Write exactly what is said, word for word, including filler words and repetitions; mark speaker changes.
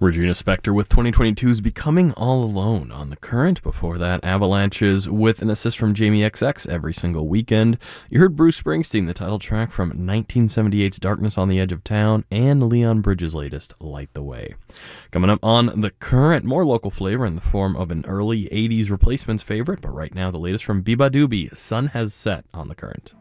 Speaker 1: Regina Spektor with twenty twenty-two's Becoming All Alone on The Current. Before that, Avalanches with an assist from Jamie X X Every Single Weekend. You heard Bruce Springsteen, the title track from nineteen seventy-eight's Darkness on the Edge of Town, and Leon Bridges' latest, Light the Way. Coming up on The Current, more local flavor in the form of an early eighties replacements favorite, but right now the latest from Biba Doobie, Sun Has Set on The Current.